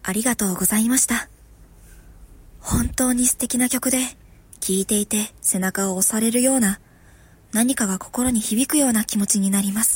ありがとうございました。本当に素敵な曲で、聴いていて背中を押されるような、何かが心に響くような気持ちになります。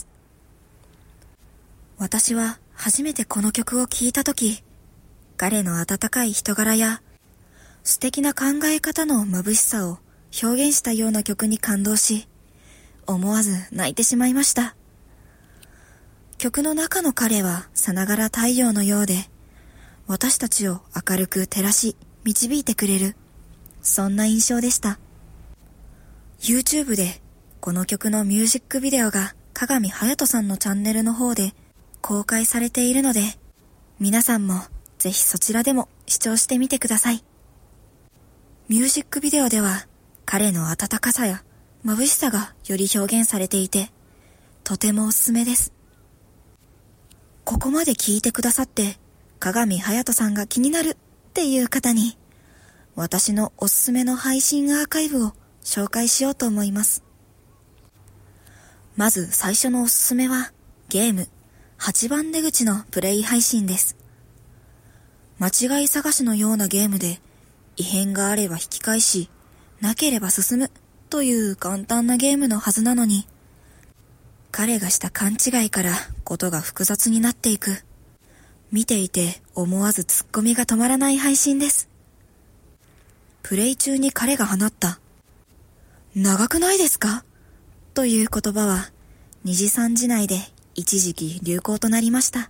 私は初めてこの曲を聴いたとき、彼の温かい人柄や素敵な考え方の眩しさを表現したような曲に感動し、思わず泣いてしまいました。曲の中の彼はさながら太陽のようで、私たちを明るく照らし導いてくれる、そんな印象でした。YouTube でこの曲のミュージックビデオが鏡隼人さんのチャンネルの方で公開されているので、皆さんもぜひそちらでも視聴してみてください。ミュージックビデオでは彼の温かさや眩しさがより表現されていて、とてもおすすめです。ここまで聞いてくださって鏡隼人さんが気になるっていう方に、私のおすすめの配信アーカイブを紹介しようと思います。まず最初のおすすめはゲーム8番出口のプレイ配信です。間違い探しのようなゲームで、異変があれば引き返し、なければ進むという簡単なゲームのはずなのに、彼がした勘違いからことが複雑になっていく。見ていて思わずツッコミが止まらない配信です。プレイ中に彼が放った長くないですかという言葉は2時3時内で一時期流行となりました。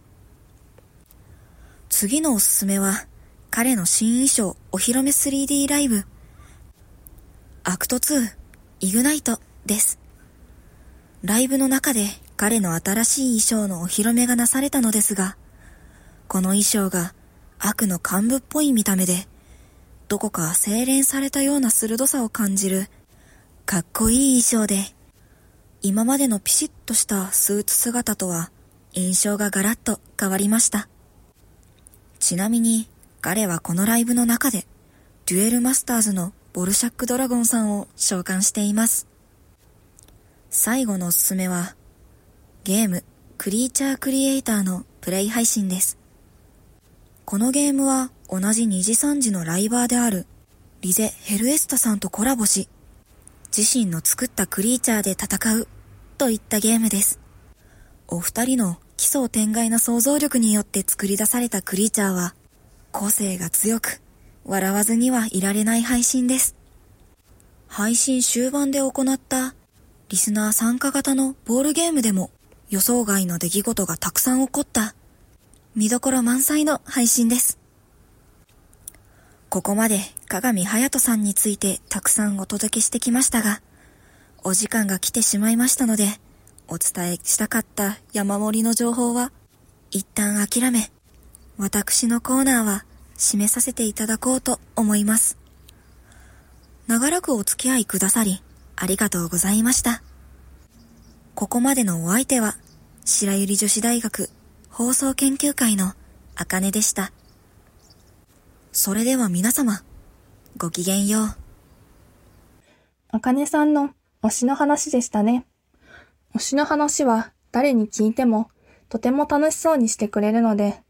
次のおすすめは彼の新衣装お披露目 3D ライブアクト2イグナイトです。ライブの中で彼の新しい衣装のお披露目がなされたのですが、この衣装が悪の幹部っぽい見た目で、どこか洗練されたような鋭さを感じるかっこいい衣装で、今までのピシッとしたスーツ姿とは印象がガラッと変わりました。ちなみに彼はこのライブの中でデュエルマスターズのボルシャックドラゴンさんを召喚しています。最後のおすすめはゲームクリーチャークリエイターのプレイ配信です。このゲームは同じ2時3時のライバーであるリゼ・ヘルエスタさんとコラボし、自身の作ったクリーチャーで戦うといったゲームです。お二人の奇想天外な想像力によって作り出されたクリーチャーは個性が強く、笑わずにはいられない配信です。配信終盤で行ったリスナー参加型のボールゲームでも予想外の出来事がたくさん起こった見どころ満載の配信です。ここまで鏡隼人さんについてたくさんお届けしてきましたが、お時間が来てしまいましたので、お伝えしたかった山盛りの情報は一旦諦め、私のコーナーは締めさせていただこうと思います。長らくお付き合いくださりありがとうございました。ここまでのお相手は白百合女子大学放送研究会のあかねでした。それでは皆様、ごきげんよう。 あかねさんの推しの話でしたね。推しの話は誰に聞いてもとても楽しそうにしてくれるので、